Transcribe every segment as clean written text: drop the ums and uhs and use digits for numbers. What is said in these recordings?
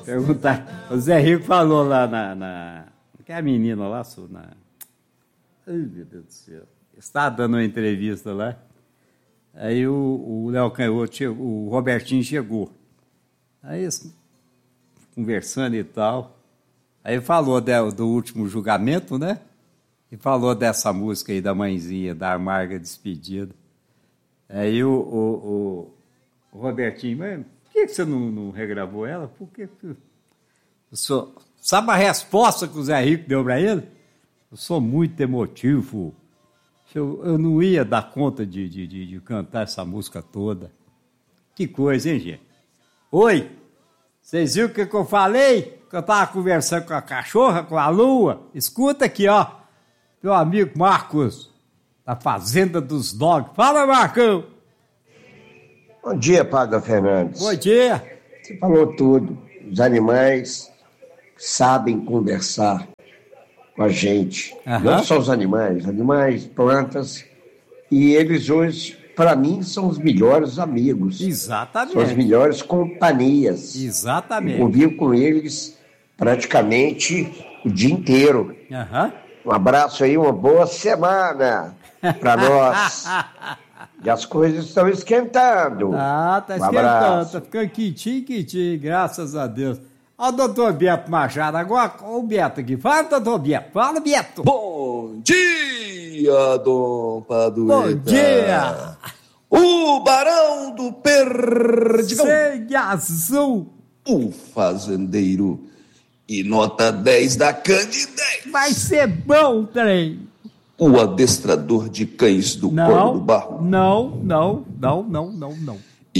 Perguntar. O Zé Rico falou lá que é a menina lá, ai, meu Deus do céu. Está dando uma entrevista lá. Aí o Léo Canhoto, o Robertinho chegou. Aí eles conversando e tal. Aí falou do último julgamento, né? E falou dessa música aí da mãezinha, da amarga despedida. Aí o Robertinho, mas por que você não regravou ela? Por que sabe a resposta que o Zé Rico deu para ele? Eu sou muito emotivo. Eu não ia dar conta de cantar essa música toda. Que coisa, hein, gente? Oi, vocês viram o que eu falei? Que eu estava conversando com a cachorra, com a lua. Escuta aqui, ó. Meu amigo Marcos, da Fazenda dos Dogs. Fala, Marcão. Bom dia, Padre Fernandes. Bom dia. Você falou tudo. Os animais sabem conversar com a gente. Não só os animais, plantas. E eles hoje, para mim, são os melhores amigos. Exatamente. São as melhores companhias. Exatamente. Eu convivo com eles praticamente o dia inteiro. Um abraço aí, uma boa semana para nós. E as coisas estão esquentando. Tá esquentando, tá ficando quentinho, graças a Deus. Ó o doutor Beto Machado, agora o Beto aqui. Fala, doutor Beto, fala, Beto. Bom dia, Dom Padueta. Bom dia. O Barão do Perdigão. Sangue azul. O fazendeiro. E nota 10 da Candidez. Vai ser bom, trem. O adestrador de cães do Corpo do Barro. Não. E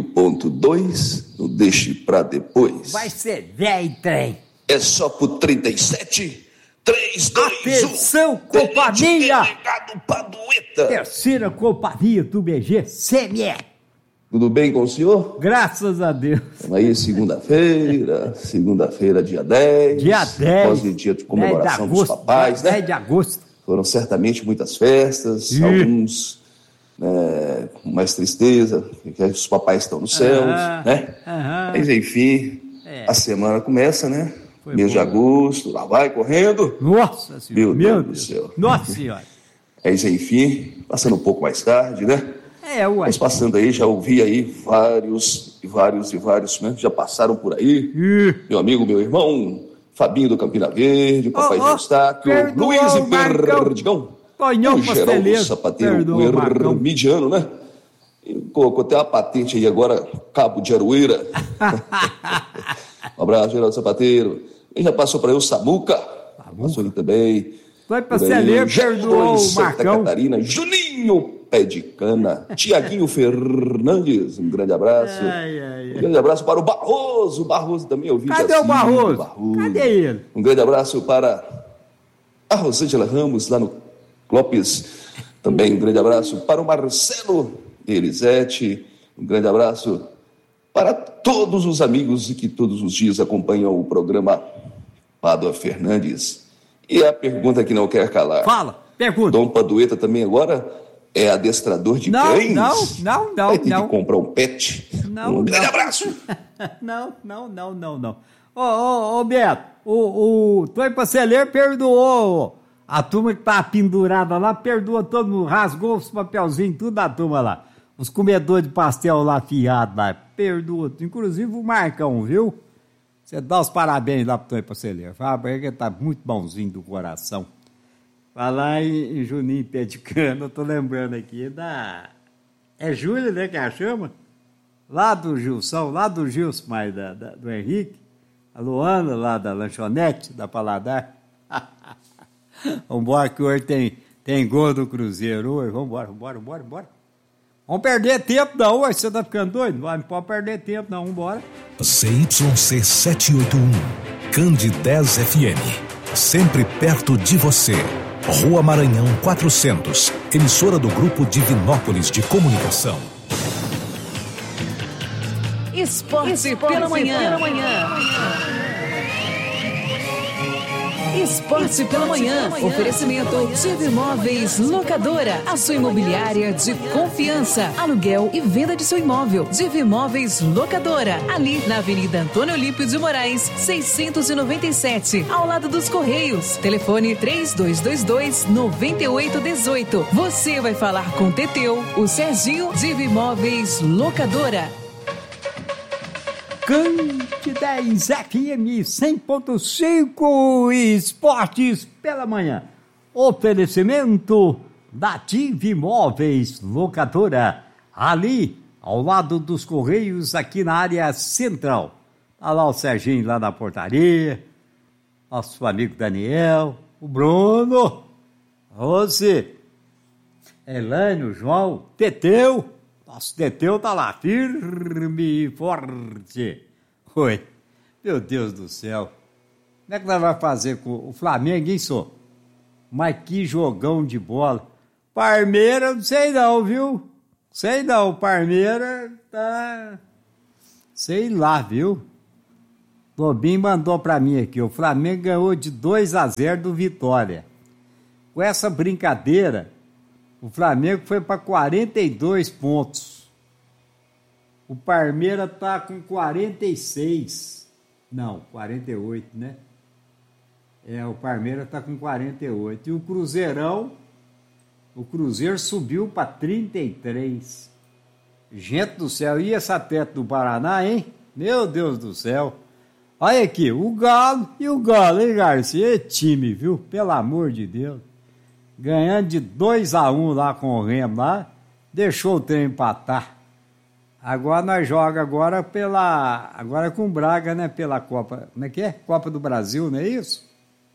8.2 no Deixe Pra Depois. Vai ser velho, trem. É só pro 37, 3, 2, 1. Atenção, companhia. Delegado Padueta. Terceira companhia do BG CME. Tudo bem com o senhor? Graças a Deus. Estamos aí segunda-feira, dia 10. Dia 10. Após o dia de comemoração dos papais, né? 10 de agosto. Foram certamente muitas festas, alguns com mais tristeza, porque os papais estão nos céus, né? Mas enfim, a semana começa, né? Mês de agosto, lá vai correndo. Nossa Senhora. Meu Deus do céu. Nossa Senhora. Mas enfim, passando um pouco mais tarde, né? Uai. Mas passando aí, já ouvi aí vários, né? Já passaram por aí. Meu amigo, meu irmão, Fabinho do Campina Verde, o Papai do Eustáquio, Luiz e Perdigão, o Geraldo Sapateiro, o Hermidiano, né? E colocou até uma patente aí agora, Cabo de Aroeira. Um abraço, Geraldo Sapateiro. E já passou para aí o Samuca, passou ali também. Vai para Celeiro, perdoou o Santa Marcão. Catarina, Juninho Pé de Cana, Tiaguinho Fernandes, um grande abraço. Um grande abraço para o Barroso também ouvi. Cadê o Barroso? Cadê ele? Um grande abraço para a Rosângela Ramos, lá no Clopes. Também um grande abraço para o Marcelo Elisete. Um grande abraço para todos os amigos que todos os dias acompanham o programa Padua Fernandes. E a pergunta que não quer calar. Fala, pergunta. Dom Padueta também agora é adestrador de cães? Não. Vai ter que comprar um pet? Um grande abraço. Não. Ô, Beto, o Tonho Paceleiro perdoou a turma que tá pendurada lá, perdoa todo mundo, rasgou os papelzinhos, tudo da turma lá. Os comedores de pastel lá, fiados lá, perdoa, inclusive o Marcão, viu? Você dá os parabéns lá pro Tonho Paceleiro. Fala pra ele que ele tá muito bonzinho do coração. Falar em Juninho Pé de Cana, eu tô lembrando aqui da... É Júlia, né, que ela chama? Lá do Gilson, mais do Henrique. A Luana, lá da lanchonete, da Paladar. Vambora que hoje tem gol do Cruzeiro hoje. Vambora. Vamos perder tempo não, hoje você tá ficando doido? Não pode perder tempo não, vambora. ZYC 781, Candidez FM, sempre perto de você. Rua Maranhão 400, emissora do Grupo Divinópolis de Comunicação. Esporte pela manhã. Esporte pela Manhã. Oferecimento Diva Imóveis Locadora. A sua imobiliária de confiança. Aluguel e venda de seu imóvel. Diva Imóveis Locadora. Ali na Avenida Antônio Olímpio de Moraes, 697. Ao lado dos Correios. Telefone 3222-9818. Você vai falar com o Teteu, o Serginho. Diva Imóveis Locadora. Candidez FM 100.5 Esportes pela Manhã. Oferecimento da Diva Imóveis Locadora. Ali, ao lado dos Correios, aqui na área central. Tá lá o Serginho lá na portaria. Nosso amigo Daniel. O Bruno. Você. Elânio, João. Teteu. Nosso Teteu tá lá, firme e forte. Oi, meu Deus do céu. Como é que nós vamos fazer com o Flamengo, hein, só? Mas que jogão de bola. Parmeira, não sei não, viu? Sei não, Parmeira tá... Sei lá, viu? Lobinho mandou pra mim aqui, o Flamengo ganhou de 2-0 do Vitória. Com essa brincadeira... O Flamengo foi para 42 pontos. O Parmeira está com 46. Não, 48, né? O Parmeira está com 48. E o Cruzeirão, o Cruzeiro subiu para 33. Gente do céu, e essa teta do Paraná, hein? Meu Deus do céu. Olha aqui, o Galo, hein, Garcia? É time, viu? Pelo amor de Deus. Ganhando de 2-1 lá com o Remo lá, deixou o trem empatar. Agora nós jogamos agora com o Braga, né, pela Copa, como é que é? Copa do Brasil, não é isso?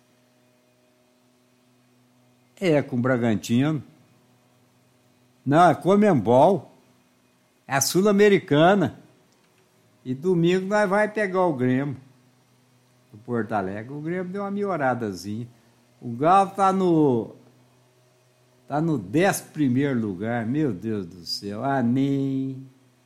Com o Bragantino. Não, é Comembol, é a Sul-Americana. E domingo nós vamos pegar o Grêmio, do Porto Alegre. O Grêmio deu uma melhoradazinha. O Galo tá no 11º lugar, meu Deus do céu, amém.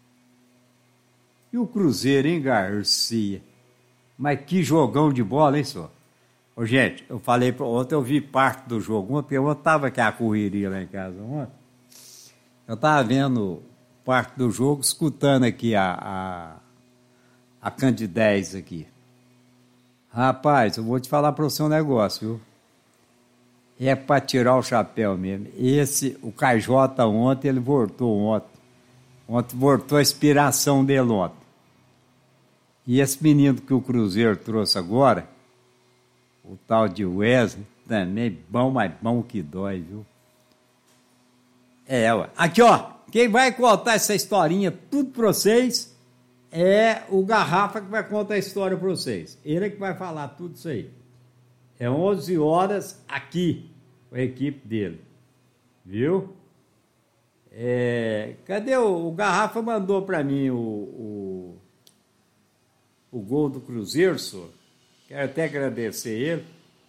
E o Cruzeiro, hein, Garcia? Mas que jogão de bola, hein, só? Ô, gente, eu falei, ontem eu vi parte do jogo, ontem eu estava aqui a correria lá em casa, ontem. Eu estava vendo parte do jogo, escutando aqui a Candidez aqui. Rapaz, eu vou te falar para você um negócio, viu? É para tirar o chapéu mesmo. O Cajota ontem, ele voltou ontem. Ontem voltou a inspiração dele ontem. E esse menino que o Cruzeiro trouxe agora, o tal de Wesley, também bom, mas bom que dói, viu? Ué. Aqui, ó, quem vai contar essa historinha tudo para vocês é o Garrafa que vai contar a história para vocês. Ele é que vai falar tudo isso aí. 11 horas aqui, com a equipe dele. Viu? Cadê o Garrafa mandou para mim o gol do Cruzeiro, senhor? Quero até agradecer ele.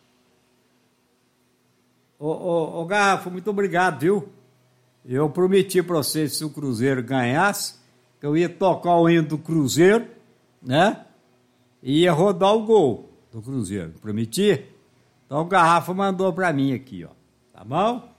Ô Garrafa, muito obrigado, viu? Eu prometi para vocês, se o Cruzeiro ganhasse, que eu ia tocar o hino do Cruzeiro, né? E ia rodar o gol do Cruzeiro. Prometi? Então o Garrafa mandou para mim aqui, ó. Tá bom?